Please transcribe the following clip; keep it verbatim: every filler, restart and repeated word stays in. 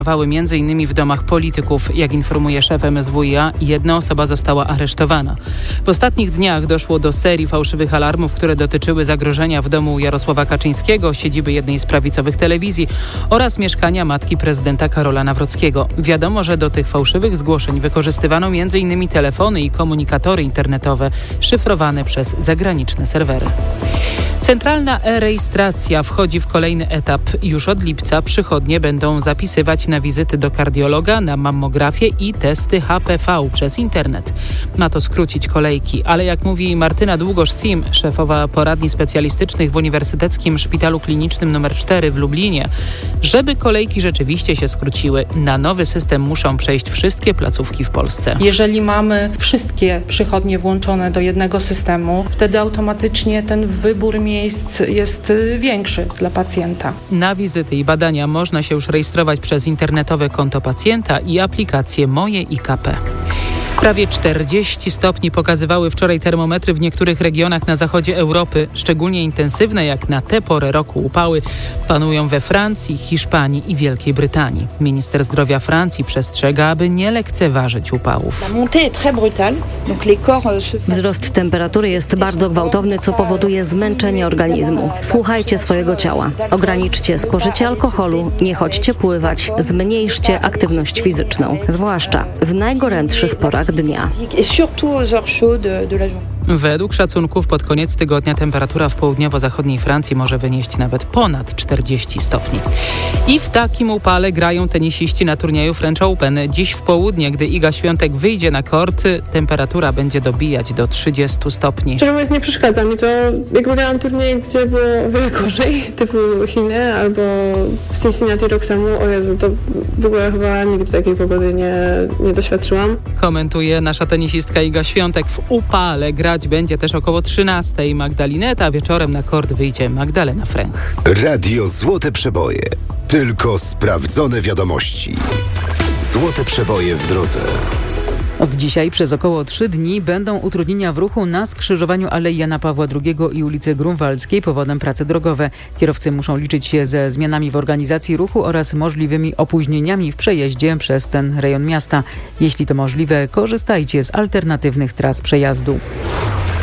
między innymi w domach polityków. Jak informuje szef M S W i A, jedna osoba została aresztowana. W ostatnich dniach doszło do serii fałszywych alarmów, które dotyczyły zagrożenia w domu Jarosława Kaczyńskiego, siedziby jednej z prawicowych telewizji oraz mieszkania matki prezydenta Karola Nawrockiego. Wiadomo, że do tych fałszywych zgłoszeń wykorzystywano między innymi telefony i komunikatory internetowe szyfrowane przez zagraniczne serwery. Centralna e-rejestracja wchodzi w kolejny etap. Już od lipca przychodnie będą zapisywać na wizyty do kardiologa, na mammografię i testy H P V przez internet. Ma to skrócić kolejki, ale jak mówi Martyna Długosz-Sim, szefowa poradni specjalistycznych w Uniwersyteckim Szpitalu Klinicznym nr cztery w Lublinie, żeby kolejki rzeczywiście się skróciły, na nowy system muszą przejść wszystkie placówki w Polsce. Jeżeli mamy wszystkie przychodnie włączone do jednego systemu, wtedy automatycznie ten wybór miejsc jest większy dla pacjenta. Na wizyty i badania można się już rejestrować przez internetowe konto pacjenta i aplikację Moje I K P. Prawie czterdzieści stopni pokazywały wczoraj termometry w niektórych regionach na zachodzie Europy. Szczególnie intensywne jak na tę porę roku upały panują we Francji, Hiszpanii i Wielkiej Brytanii. Minister zdrowia Francji przestrzega, aby nie lekceważyć upałów. Wzrost temperatury jest bardzo gwałtowny, co powoduje zmęczenie organizmu. Słuchajcie swojego ciała. Ograniczcie spożycie alkoholu, nie chodźcie pływać, zmniejszcie aktywność fizyczną, zwłaszcza w najgorętszych porach dnia. Według szacunków pod koniec tygodnia temperatura w południowo-zachodniej Francji może wynieść nawet ponad czterdzieści stopni. I w takim upale grają tenisiści na turnieju French Open. Dziś w południe, gdy Iga Świątek wyjdzie na kort, temperatura będzie dobijać do trzydziestu stopni. Szczerze mówiąc, nie przeszkadza mi to. Jak grałam turniej, gdzie było wiele gorzej, typu Chiny albo w Cincinnati rok temu, o Jezu, to w ogóle chyba nigdy takiej pogody nie, nie doświadczyłam. Komentuje nasza tenisistka Iga Świątek. W upale grać będzie też około trzynastej Magdalineta, wieczorem na kort wyjdzie Magdalena Fręch. Radio Złote Przeboje. Tylko sprawdzone wiadomości. Złote Przeboje w drodze. Od dzisiaj przez około trzy dni będą utrudnienia w ruchu na skrzyżowaniu Alei Jana Pawła drugiego i ulicy Grunwaldzkiej powodem prace drogowe. Kierowcy muszą liczyć się ze zmianami w organizacji ruchu oraz możliwymi opóźnieniami w przejeździe przez ten rejon miasta. Jeśli to możliwe, korzystajcie z alternatywnych tras przejazdu.